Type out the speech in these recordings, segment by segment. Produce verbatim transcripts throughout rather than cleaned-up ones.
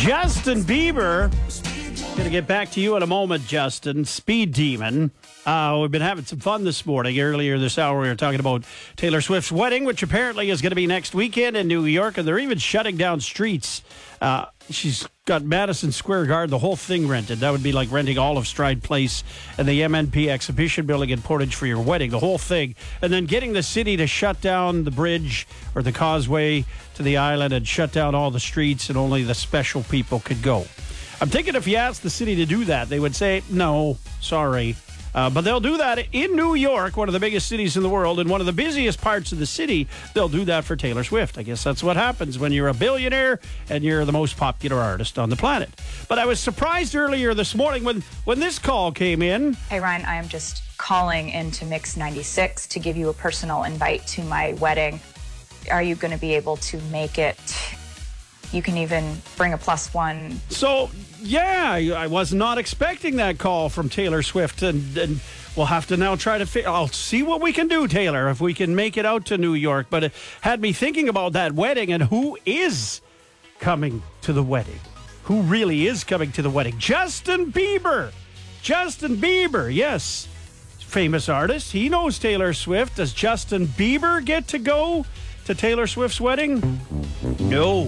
Justin Bieber. Going to get back to you in a moment, Justin. Speed Demon. Uh, we've been having some fun this morning. Earlier this hour, we were talking about Taylor Swift's wedding, which apparently is going to be next weekend in New York, and they're even shutting down streets. Uh, she's got Madison Square Garden, the whole thing rented. That would be like renting all of Stride Place and the M N P Exhibition Building in Portage for your wedding, the whole thing. And then getting the city to shut down the bridge or the causeway to the island and shut down all the streets, and only the special people could go. I'm thinking if you asked the city to do that, they would say, no, sorry. Uh, but they'll do that in New York, one of the biggest cities in the world, and one of the busiest parts of the city. They'll do that for Taylor Swift. I guess that's what happens when you're a billionaire and you're the most popular artist on the planet. But I was surprised earlier this morning when, when this call came in. Hey, Ryan, I am just calling into Mix ninety-six to give you a personal invite to my wedding. Are you going to be able to make it? You can even bring a plus one. So, yeah, I was not expecting that call from Taylor Swift, and, and we'll have to now try to figure. I'll see what we can do, Taylor, if we can make it out to New York. But it had me thinking about that wedding and who is coming to the wedding. Who really is coming to the wedding? Justin Bieber. Justin Bieber, yes. Famous artist. He knows Taylor Swift. Does Justin Bieber get to go to Taylor Swift's wedding? No.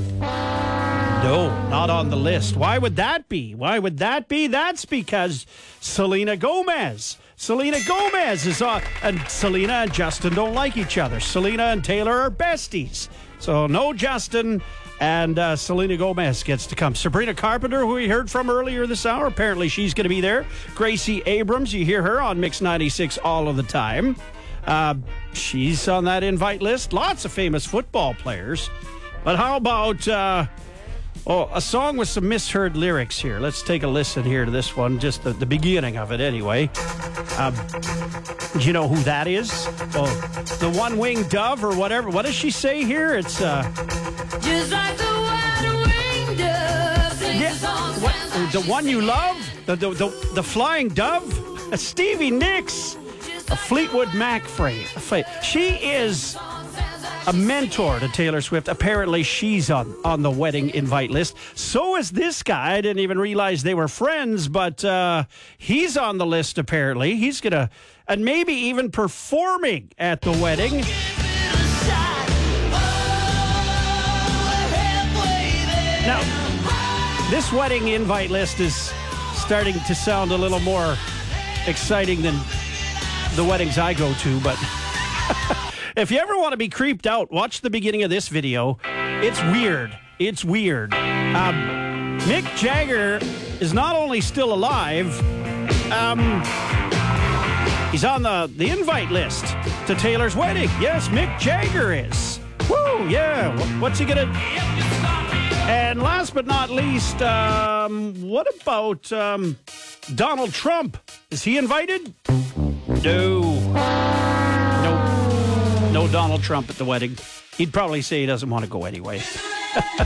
No, not on the list. Why would that be? Why would that be? That's because Selena Gomez. Selena Gomez is on, and Selena and Justin don't like each other. Selena and Taylor are besties. So no Justin, and uh, Selena Gomez gets to come. Sabrina Carpenter, who we heard from earlier this hour, apparently she's going to be there. Gracie Abrams, you hear her on Mix ninety-six all of the time. Uh, she's on that invite list. Lots of famous football players. But how about uh, oh, a song with some misheard lyrics here? Let's take a listen here to this one, just the, the beginning of it anyway. Um, do you know who that is? Oh, the one-winged dove or whatever. What does she say here? It's uh, just like the one-winged dove sings yeah, the songs what, when the one you love, the the the, the flying dove. Uh, Stevie Nicks, a Fleetwood Mac phrase. She is a mentor to Taylor Swift. Apparently, she's on, on the wedding invite list. So is this guy. I didn't even realize they were friends, but uh, he's on the list, apparently. He's going to, and maybe even performing at the wedding. Now, this wedding invite list is starting to sound a little more exciting than the weddings I go to, but if you ever want to be creeped out, watch the beginning of this video. It's weird. It's weird. Um, Mick Jagger is not only still alive, um, he's on the, the invite list to Taylor's wedding. Yes, Mick Jagger is. Woo, yeah. What's he going to... And last but not least, um, what about um, Donald Trump? Is he invited? No. No. No Donald Trump at the wedding. He'd probably say he doesn't want to go anyway.